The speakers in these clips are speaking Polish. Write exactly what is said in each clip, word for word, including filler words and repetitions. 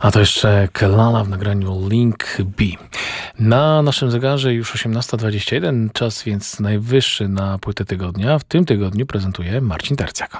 A to jeszcze Kelala w nagraniu Link B. Na naszym zegarze już osiemnasta dwadzieścia jeden, czas więc najwyższy na płytę tygodnia. W tym tygodniu prezentuje Marcin Tercjak.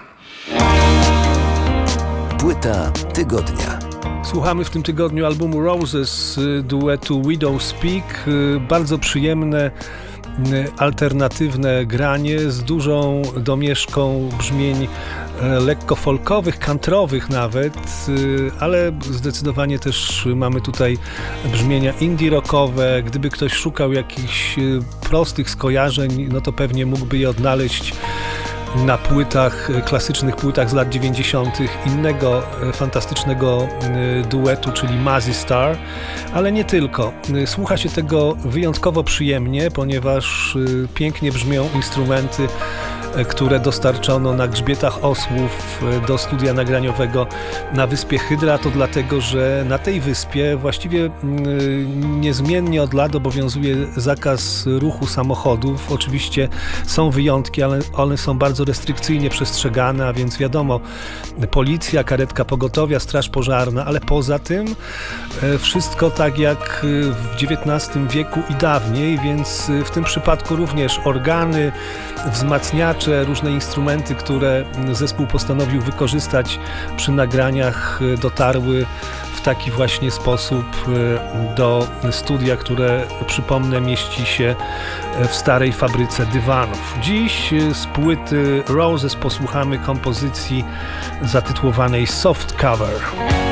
Płyta tygodnia. Słuchamy w tym tygodniu albumu Roses, duetu Widow Speak. Bardzo przyjemne, alternatywne granie z dużą domieszką brzmień lekko folkowych, countrywych nawet, ale zdecydowanie też mamy tutaj brzmienia indie rockowe. Gdyby ktoś szukał jakichś prostych skojarzeń, no to pewnie mógłby je odnaleźć na płytach, klasycznych płytach z lat dziewięćdziesiątych innego fantastycznego duetu, czyli Mazzy Star, ale nie tylko. Słucha się tego wyjątkowo przyjemnie, ponieważ pięknie brzmią instrumenty, które dostarczono na grzbietach osłów do studia nagraniowego na wyspie Hydra. To dlatego, że na tej wyspie właściwie niezmiennie od lat obowiązuje zakaz ruchu samochodów. Oczywiście są wyjątki, ale one są bardzo restrykcyjnie przestrzegane, a więc wiadomo, policja, karetka pogotowia, straż pożarna, ale poza tym wszystko tak jak w dziewiętnastym wieku i dawniej, więc w tym przypadku również organy, wzmacniacze, różne instrumenty, które zespół postanowił wykorzystać przy nagraniach, dotarły w taki właśnie sposób do studia, które, przypomnę, mieści się w starej fabryce dywanów. Dziś z płyty Roses posłuchamy kompozycji zatytułowanej Soft Cover.